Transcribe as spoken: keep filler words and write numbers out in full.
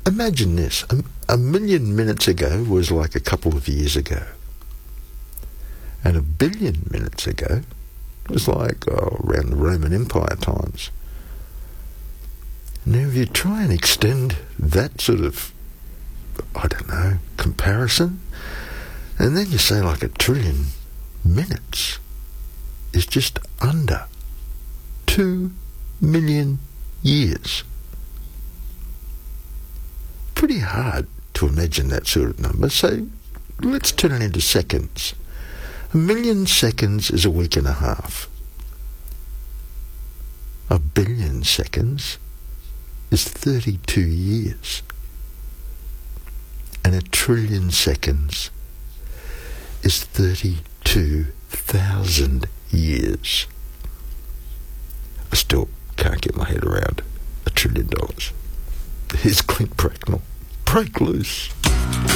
imagine this. A, a million minutes ago was like a couple of years ago. And a billion minutes ago was like oh, around the Roman Empire times. Now, if you try and extend that sort of, I don't know, comparison, and then you say like a trillion minutes is just under two million years. Pretty hard to imagine that sort of number, so let's turn it into seconds. A million seconds is a week and a half. A billion seconds is thirty-two years. And a trillion seconds is thirty-two thousand years. I still can't get my head around a trillion dollars. Here's Clint Bracknell. Break loose.